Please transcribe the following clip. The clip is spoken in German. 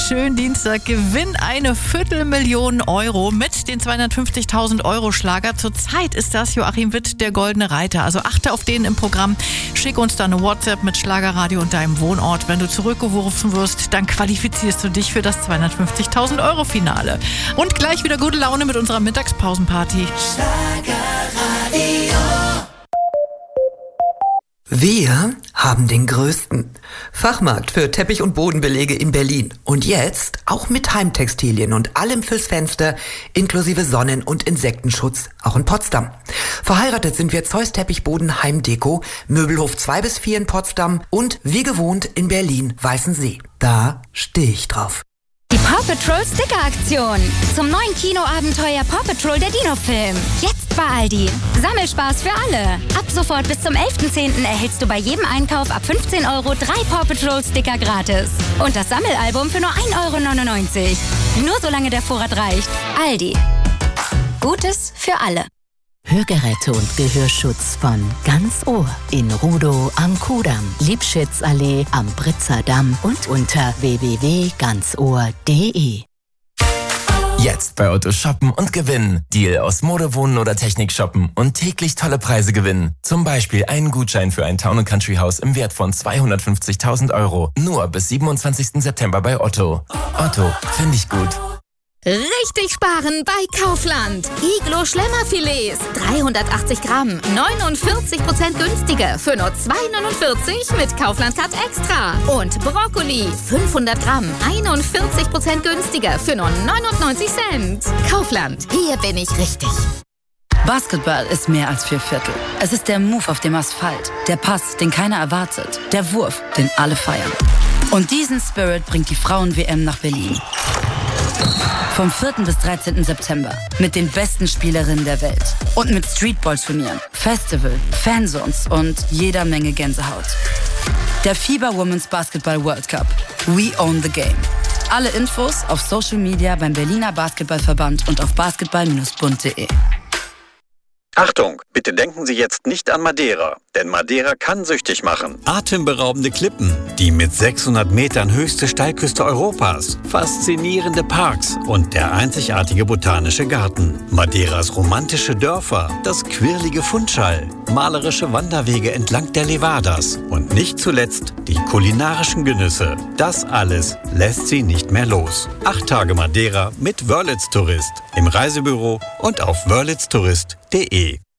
schönen Dienstag. Gewinn eine 250.000 Euro mit den 250.000 Euro Schlager. Zurzeit ist das Joachim Witt, der Goldene Reiter. Also achte auf den im Programm. Schick uns da eine WhatsApp mit Schlagerradio und deinem Wohnort. Wenn du zurückgeworfen wirst, dann qualifizierst du dich für das 250.000 Euro Finale. Und gleich wieder gute Laune mit unserer Mittagspausenparty. Schlagerradio. Wir haben den größten Fachmarkt für Teppich- und Bodenbelege in Berlin. Und jetzt auch mit Heimtextilien und allem fürs Fenster, inklusive Sonnen- und Insektenschutz, auch in Potsdam. Verheiratet sind wir Zeus Teppichboden Heimdeko, Möbelhof 2-4 in Potsdam und wie gewohnt in Berlin Weißensee. Da stehe ich drauf. Die Paw Patrol Sticker-Aktion. Zum neuen Kinoabenteuer Paw Patrol der Dino-Film. Jetzt bei Aldi. Sammelspaß für alle. Ab sofort bis zum 11.10. erhältst du bei jedem Einkauf ab 15 Euro 3 Paw Patrol Sticker gratis. Und das Sammelalbum für nur 1,99 Euro. Nur solange der Vorrat reicht. Aldi. Gutes für alle. Hörgeräte und Gehörschutz von Ganz Ohr in Rudow am Kudamm, Liebschitzallee am Britzer Damm und unter www.ganzohr.de. Jetzt bei Otto shoppen und gewinnen. Deal aus Mode, Wohnen oder Technik shoppen und täglich tolle Preise gewinnen. Zum Beispiel einen Gutschein für ein Town & Country Haus im Wert von 250.000 Euro. Nur bis 27. September bei Otto. Otto, finde ich gut. Richtig sparen bei Kaufland. Iglo Schlemmerfilets, 380 Gramm, 49% günstiger für nur 2,49 mit Kaufland Card Extra. Und Brokkoli, 500 Gramm, 41% günstiger für nur 99 Cent. Kaufland, hier bin ich richtig. Basketball ist mehr als 4/4. Es ist der Move auf dem Asphalt, der Pass, den keiner erwartet, der Wurf, den alle feiern. Und diesen Spirit bringt die Frauen-WM nach Berlin. Vom 4. bis 13. September. Mit den besten Spielerinnen der Welt. Und mit Streetball-Turnieren, Festival, Fanzones und jeder Menge Gänsehaut. Der FIBA Women's Basketball World Cup. We own the game. Alle Infos auf Social Media beim Berliner Basketballverband und auf basketball-bund.de. Achtung, bitte denken Sie jetzt nicht an Madeira, denn Madeira kann süchtig machen. Atemberaubende Klippen, die mit 600 Metern höchste Steilküste Europas, faszinierende Parks und der einzigartige botanische Garten. Madeiras romantische Dörfer, das quirlige Fundschall, malerische Wanderwege entlang der Levadas und nicht zuletzt die kulinarischen Genüsse. Das alles lässt Sie nicht mehr los. 8 Tage Madeira mit Wörlitz Tourist im Reisebüro und auf wörlitztourist.de.